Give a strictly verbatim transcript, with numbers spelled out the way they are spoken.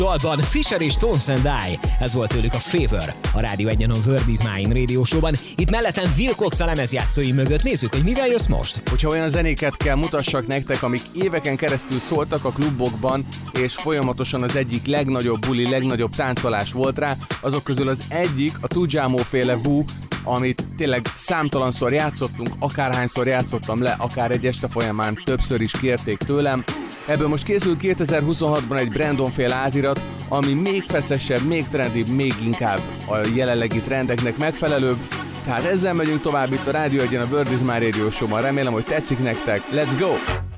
Dalban Fisher és Tones and I, ez volt tőlük a Favor, a Rádió Egyen a Word is Mine Radio Show-ban. Itt mellettem Will Cox a lemezjátszói mögött. Nézzük, hogy mivel jössz most. Hogyha olyan zenéket kell mutassak nektek, amik éveken keresztül szóltak a klubokban, és folyamatosan az egyik legnagyobb buli, legnagyobb táncolás volt rá, azok közül az egyik a Tujamo féle Boo, amit tényleg számtalanszor játszottunk, akárhányszor játszottam le, akár egy este folyamán többször is kérték tőlem. Ebből most készül kétezer-huszonhatban egy Brandon féle átirat, ami még feszesebb, még trendibb, még inkább a jelenlegi trendeknek megfelelőbb. Tehát ezzel megyünk tovább itt a Rádió Egyen a Word is Mine Radio Show-ban. Remélem, hogy tetszik nektek. Let's go!